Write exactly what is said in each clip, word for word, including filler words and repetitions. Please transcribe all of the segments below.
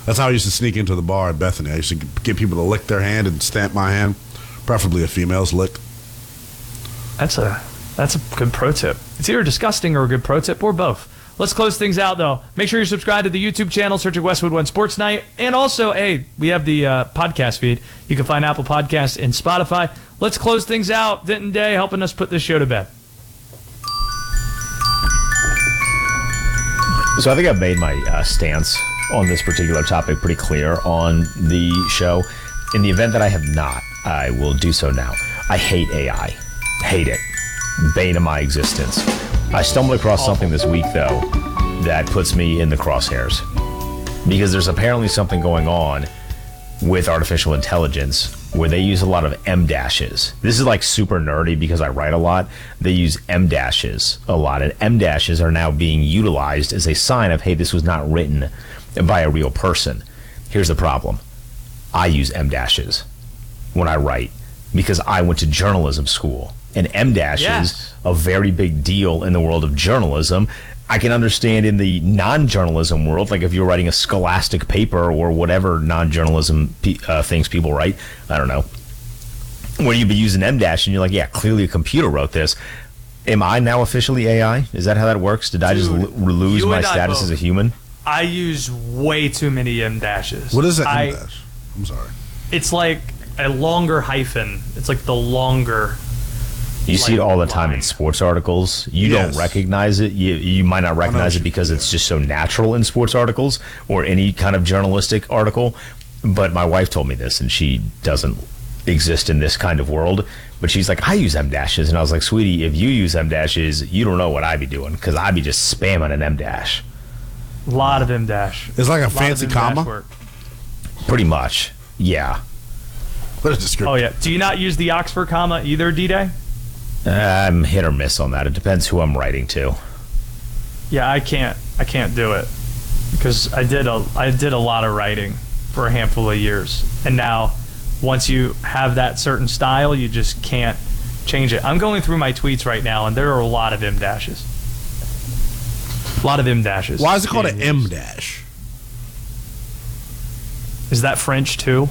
That's how I used to sneak into the bar at Bethany. I used to get people to lick their hand and stamp my hand, preferably a female's lick. That's a that's a good pro tip. It's either disgusting or a good pro tip, or both. Let's close things out, though. Make sure you subscribe to the YouTube channel, search at Westwood One Sports Night. And also, hey, we have the uh, podcast feed. You can find Apple Podcasts and Spotify. Let's close things out. Denton Day helping us put this show to bed. So I think I've made my uh, stance on this particular topic pretty clear on the show. In the event that I have not, I will do so now. I hate A I. Hate it. Bane of my existence. I stumbled across something this week, though, that puts me in the crosshairs. Because there's apparently something going on with artificial intelligence where they use a lot of M dashes. This is like super nerdy because I write a lot. They use M dashes a lot, and M dashes are now being utilized as a sign of, hey, this was not written by a real person. Here's the problem. I use M dashes when I write because I went to journalism school. And M dashes, yes, a very big deal in the world of journalism. I can understand in the non-journalism world, like if you're writing a scholastic paper or whatever non-journalism uh, things people write, I don't know, where you'd be using M dash and you're like, yeah, clearly a computer wrote this. Am I now officially A I? Is that how that works? Did Dude, I just l- lose my status as a human? I use way too many M dashes. What is an I, M dash? I'm sorry. It's like a longer hyphen. It's like the longer... You see it all the time in sports articles. You yes. don't recognize it. You you might not recognize it because it's just so natural in sports articles or any kind of journalistic article. But my wife told me this, and she doesn't exist in this kind of world. But she's like, I use M dashes. And I was like, sweetie, if you use M dashes, you don't know what I'd be doing because I'd be just spamming an M dash. A lot of M dash. It's like a, a fancy comma? Work. Pretty much, yeah. What a description. Oh, yeah. Do you not use the Oxford comma either, D-Day? I'm hit or miss on that. It depends who I'm writing to. Yeah, I can't. I can't do it because I did a. I did a lot of writing for a handful of years, and now, once you have that certain style, you just can't change it. I'm going through my tweets right now, and there are a lot of M dashes. A lot of M dashes. Why is it called an M dash? Is that French too?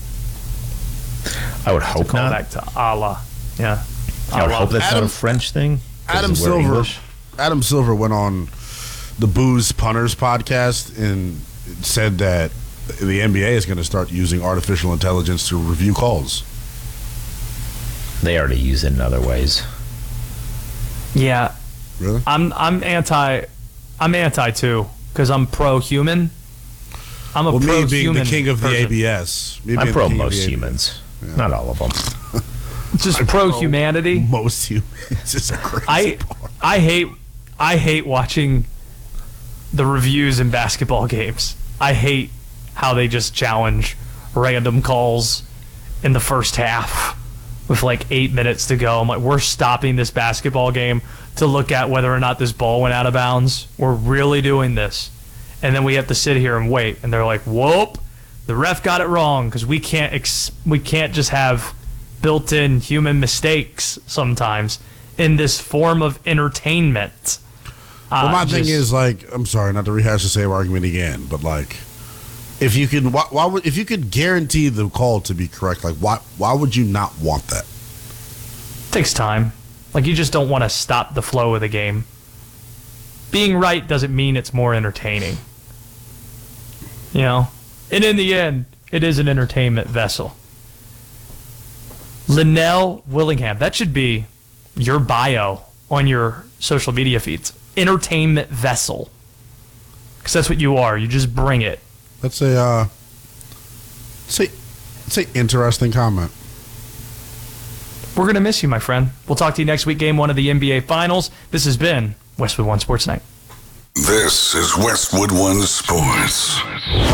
I would hope call not. Back to Allah. Yeah. I would hope that's Adam, not a French thing. Adam Silver English. Adam Silver went on the Booze Punters podcast and said that the N B A is going to start using artificial intelligence to review calls. They already use it in other ways. Yeah. Really? I'm I'm anti I'm anti too because I'm pro-human. I'm a well, pro-human. me being the king of the person. A B S. Me I'm pro most humans. Yeah. Not all of them. Just pro humanity. Most humans. It's just a crazy I part. I hate I hate watching the reviews in basketball games. I hate how they just challenge random calls in the first half with like eight minutes to go. I'm like, we're stopping this basketball game to look at whether or not this ball went out of bounds. We're really doing this. And then we have to sit here and wait. And they're like, whoop, the ref got it wrong because we can't ex- we can't just have built-in human mistakes sometimes in this form of entertainment. Well, uh, my just, thing is, like, I'm sorry, not to rehash the same argument again, but like, if you could, why, why would, if you could guarantee the call to be correct, like, why, why would you not want that? It takes time. Like, you just don't want to stop the flow of the game. Being right doesn't mean it's more entertaining. You know, and in the end, it is an entertainment vessel. Linnell Willingham. That should be your bio on your social media feeds. Entertainment vessel. Because that's what you are. You just bring it. That's a, uh, it's a, it's a interesting comment. We're going to miss you, my friend. We'll talk to you next week, game one of the N B A Finals. This has been Westwood One Sports Night. This is Westwood One Sports.